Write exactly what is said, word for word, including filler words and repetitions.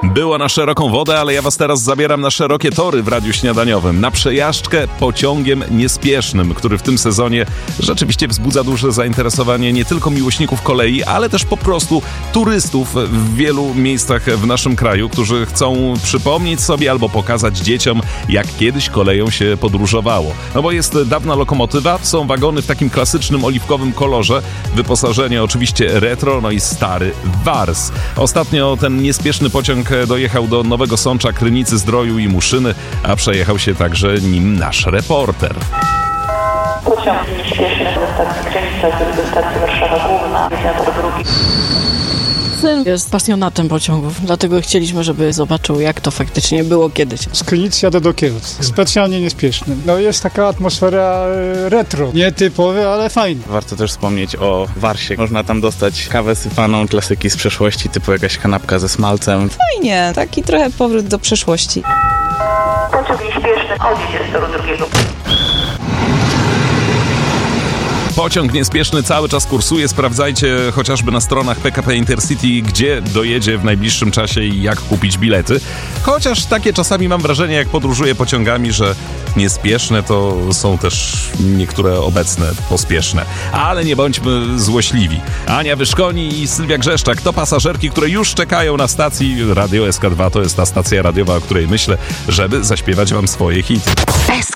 Było na szeroką wodę, ale ja was teraz zabieram na szerokie tory w Radiu Śniadaniowym. Na przejażdżkę pociągiem niespiesznym, który w tym sezonie rzeczywiście wzbudza duże zainteresowanie nie tylko miłośników kolei, ale też po prostu turystów w wielu miejscach w naszym kraju, którzy chcą przypomnieć sobie albo pokazać dzieciom, jak kiedyś koleją się podróżowało. No bo jest dawna lokomotywa, są wagony w takim klasycznym oliwkowym kolorze, wyposażenie oczywiście retro, no i stary wars. Ostatnio ten niespieszny pociąg dojechał do Nowego Sącza, Krynicy, Zdroju i Muszyny, a przejechał się także nim nasz reporter. Pociąg nieśpieszny ze stacji Krynica do stacji Warszawa Główna, jedzie na tor drugi. Syn jest pasjonatem pociągów, dlatego chcieliśmy, żeby zobaczył, jak to faktycznie było kiedyś. Z Krynicy jadę do Kielc. Specjalnie niespieszny. No jest taka atmosfera retro. Nietypowa, ale fajna. Warto też wspomnieć o Warsie. Można tam dostać kawę sypaną, klasyki z przeszłości, typu jakaś kanapka ze smalcem. Fajnie, taki trochę powrót do przeszłości. Pociąg nieśpieszny odjedzie z toru drugiego. Pociąg niespieszny cały czas kursuje. Sprawdzajcie chociażby na stronach P K P Intercity, gdzie dojedzie w najbliższym czasie i jak kupić bilety. Chociaż takie czasami mam wrażenie, jak podróżuję pociągami, że niespieszne to są też niektóre obecne pospieszne. Ale nie bądźmy złośliwi. Ania Wyszkoni i Sylwia Grzeszczak to pasażerki, które już czekają na stacji. Radio S K dwa to jest ta stacja radiowa, o której myślę, żeby zaśpiewać wam swoje hity.